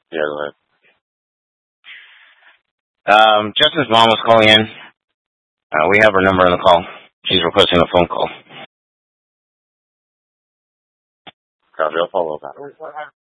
Yeah, go ahead. Justin's mom was calling in. We have her number on the call. She's requesting a phone call. Copy. I'll follow up.